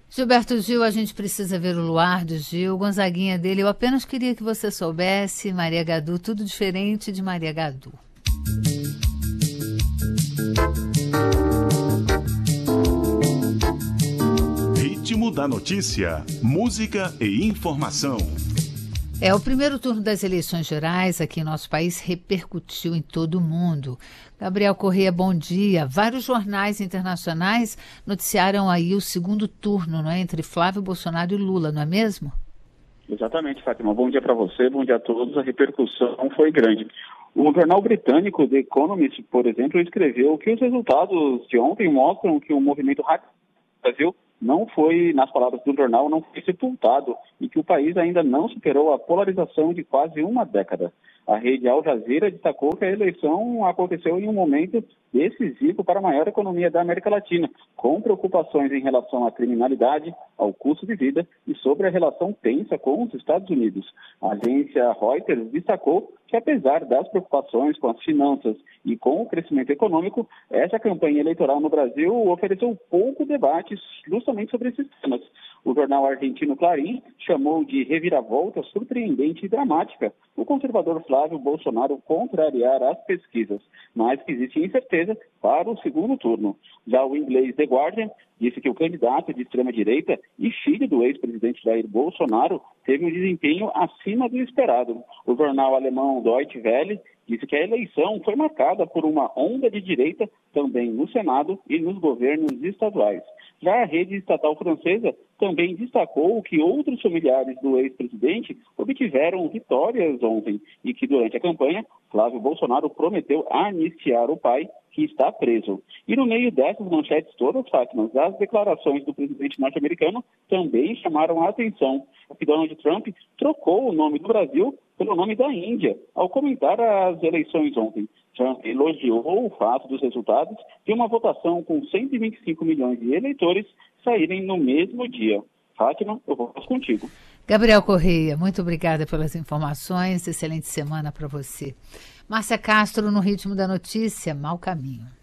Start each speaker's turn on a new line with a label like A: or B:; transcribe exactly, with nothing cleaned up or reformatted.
A: Gilberto Gil, a gente precisa ver o luar do Gil, Gonzaguinha dele. Eu apenas queria que você soubesse, Maria Gadu, tudo diferente de Maria Gadu.
B: Ritmo da notícia, música e informação.
A: É, o primeiro turno das eleições gerais aqui em nosso país repercutiu em todo o mundo. Gabriel Correia, bom dia. Vários jornais internacionais noticiaram aí o segundo turno, não é, entre Flávio Bolsonaro e Lula, não é mesmo?
C: Exatamente, Fátima. Bom dia para você, bom dia a todos. A repercussão foi grande. O jornal britânico The Economist, por exemplo, escreveu que os resultados de ontem mostram que o movimento radical do Brasil não foi, nas palavras do jornal, não foi sepultado e que o país ainda não superou a polarização de quase uma década. A rede Al Jazeera destacou que a eleição aconteceu em um momento decisivo para a maior economia da América Latina, com preocupações em relação à criminalidade, ao custo de vida e sobre a relação tensa com os Estados Unidos. A agência Reuters destacou que, apesar das preocupações com as finanças e com o crescimento econômico, essa campanha eleitoral no Brasil ofereceu pouco debate justamente sobre esses temas. O jornal argentino Clarín chamou de reviravolta surpreendente e dramática o conservador Flávio Bolsonaro contrariar as pesquisas, mas que existe incerteza para o segundo turno. Já o inglês The Guardian disse que o candidato de extrema-direita e filho do ex-presidente Jair Bolsonaro teve um desempenho acima do esperado. O jornal alemão Deutsche Welle disse que a eleição foi marcada por uma onda de direita também no Senado e nos governos estaduais. Já a rede estatal francesa também destacou que outros familiares do ex-presidente obtiveram vitórias ontem e que durante a campanha, Flávio Bolsonaro prometeu anistiar o pai, que está preso. E no meio dessas manchetes todas, Fátima, as declarações do presidente norte-americano também chamaram a atenção. Que Donald Trump trocou o nome do Brasil pelo nome da Índia ao comentar as eleições ontem. Trump elogiou o fato dos resultados de uma votação com cento e vinte e cinco milhões de eleitores saírem no mesmo dia. Fátima, eu vou contigo.
A: Gabriel Correia, muito obrigada pelas informações. Excelente semana para você. Márcia Castro, no Ritmo da Notícia, mau caminho.